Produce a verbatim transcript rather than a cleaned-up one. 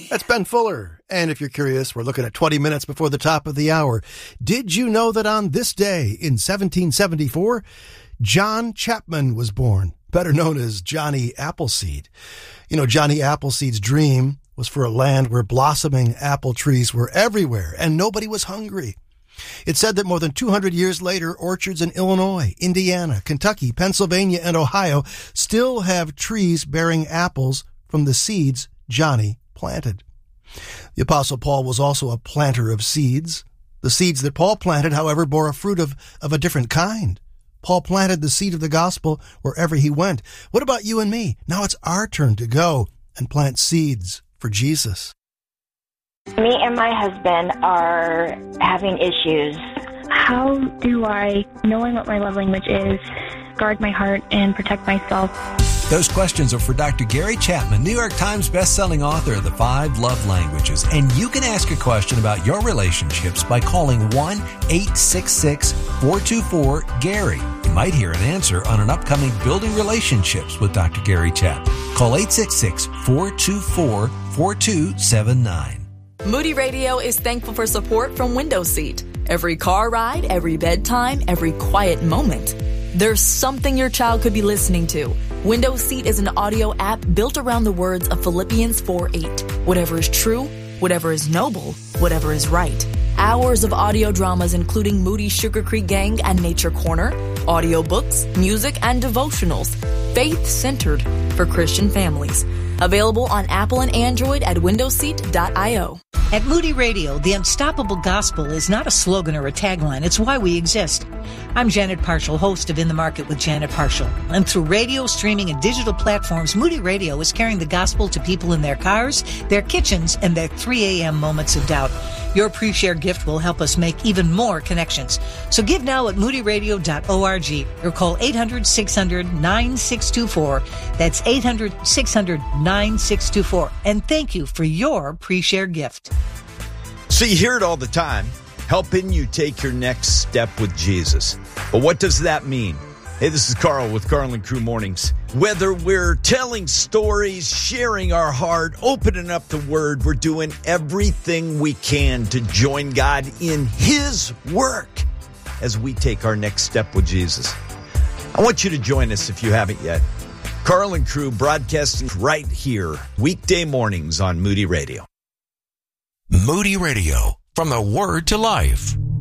That's Ben Fuller. And if you're curious, we're looking at twenty minutes before the top of the hour. Did you know that on this day in seventeen seventy-four, John Chapman was born, better known as Johnny Appleseed? You know, Johnny Appleseed's dream was for a land where blossoming apple trees were everywhere and nobody was hungry. It's said that more than two hundred years later, orchards in Illinois, Indiana, Kentucky, Pennsylvania, and Ohio still have trees bearing apples from the seeds Johnny planted. The Apostle Paul was also a planter of seeds. The seeds that Paul planted, however, bore a fruit of, of a different kind. Paul planted the seed of the gospel wherever he went. What about you and me? Now it's our turn to go and plant seeds for Jesus. Me and my husband are having issues. How do I, knowing what my love language is, guard my heart and protect myself? Those questions are for Doctor Gary Chapman, New York Times bestselling author of The Five Love Languages. And you can ask a question about your relationships by calling one eight six six, four two four, Gary. You might hear an answer on an upcoming Building Relationships with Doctor Gary Chapman. Call eight six six, four two four, four two seven nine. Moody Radio is thankful for support from Window Seat. Every car ride, every bedtime, every quiet moment. There's something your child could be listening to. Window Seat is an audio app built around the words of Philippians four eight. Whatever is true, whatever is noble, whatever is right. Hours of audio dramas including Moody's Sugar Creek Gang and Nature Corner, audiobooks, music, and devotionals. Faith-centered for Christian families. Available on Apple and Android at window seat dot io. At Moody Radio, the unstoppable gospel is not a slogan or a tagline. It's why we exist. I'm Janet Parshall, host of In the Market with Janet Parshall. And through radio, streaming, and digital platforms, Moody Radio is carrying the gospel to people in their cars, their kitchens, and their three a.m. moments of doubt. Your pre-share gift will help us make even more connections. So give now at moody radio dot org or call eight hundred, six hundred, nine six two four. That's eight hundred, six hundred, nine six two four. And thank you for your pre-share gift. So you hear it all the time, helping you take your next step with Jesus. But what does that mean? Hey, this is Carl with Carl and Crew Mornings. Whether we're telling stories, sharing our heart, opening up the Word, we're doing everything we can to join God in His work as we take our next step with Jesus. I want you to join us if you haven't yet. Carl and Crew broadcasting right here, weekday mornings on Moody Radio. Moody Radio, from the Word to Life.